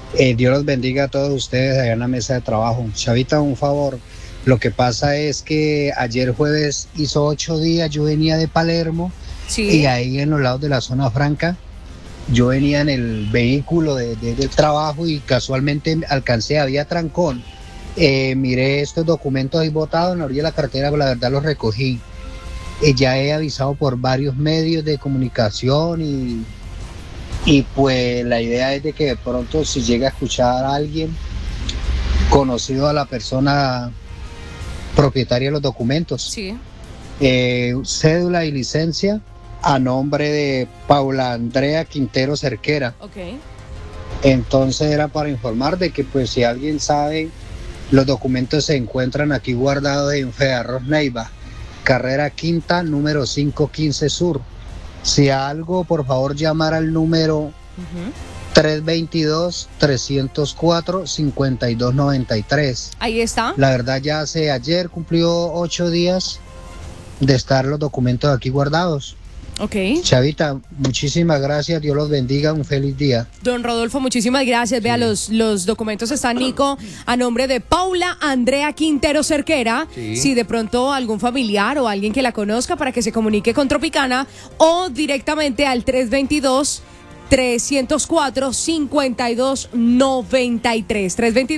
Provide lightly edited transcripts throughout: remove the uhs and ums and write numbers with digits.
Dios los bendiga a todos ustedes allá en la mesa de trabajo. Chavita, un favor. Lo que pasa es que ayer jueves hizo 8 días, yo venía de Palermo y Sí. ahí en los lados de la zona franca, yo venía en el vehículo del trabajo y casualmente alcancé, había trancón. Miré estos documentos ahí botados en la orilla de la carretera, pero la verdad los recogí. Ya he avisado por varios medios de comunicación y pues la idea es de que de pronto si llega a escuchar a alguien conocido a la persona propietaria de los documentos, Sí. cédula y licencia a nombre de Paula Andrea Quintero Cerquera. Ok. Entonces era para informar de que pues si alguien sabe, los documentos se encuentran aquí guardados en Fearros Neiva, carrera quinta, número 515 Sur. Si algo, por favor, llamar al número Ujú. 322-304-5293. Ahí está. La verdad, ya ayer cumplió 8 días de estar los documentos aquí guardados. Ok. Chavita, muchísimas gracias, Dios los bendiga, un feliz día. Don Rodolfo, muchísimas gracias. Vea, los documentos están, Nico, a nombre de Paula Andrea Quintero Cerquera. Sí. Si de pronto algún familiar o alguien que la conozca para que se comunique con Tropicana o directamente al 322-304-5293.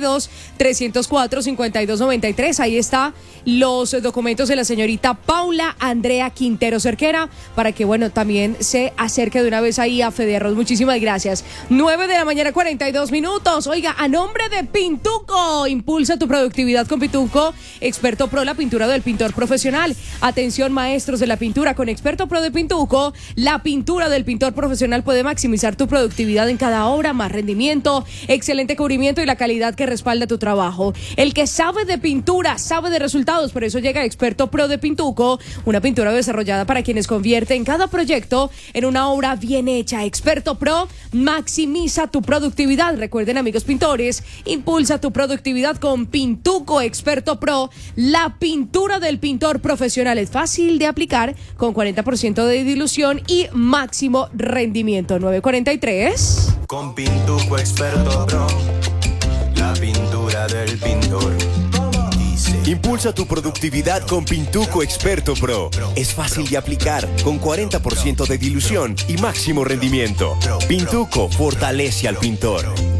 322-304-5293. Ahí está los documentos de la señorita Paula Andrea Quintero Cerquera para que, bueno, también se acerque de una vez ahí a Fede Arroz. Muchísimas gracias. 9 de la mañana, 42 minutos. Oiga, a nombre de Pintuco, impulsa tu productividad con Pintuco, Experto Pro, la pintura del pintor profesional. Atención, maestros de la pintura, con Experto Pro de Pintuco, la pintura del pintor profesional puede maximizar tu productividad en cada obra, más rendimiento, excelente cubrimiento y la calidad que respalda tu trabajo. El que sabe de pintura, sabe de resultados, por eso llega Experto Pro de Pintuco, una pintura desarrollada para quienes convierten cada proyecto en una obra bien hecha. Experto Pro maximiza tu productividad. Recuerden, amigos pintores, impulsa tu productividad con Pintuco Experto Pro, la pintura del pintor profesional. Es fácil de aplicar, con 40% de dilución y máximo rendimiento. 943. Con Pintuco Experto Pro, la pintura del pintor. Impulsa tu productividad con Pintuco Experto Pro. Es fácil de aplicar, con 40% de dilución y máximo rendimiento. Pintuco fortalece al pintor.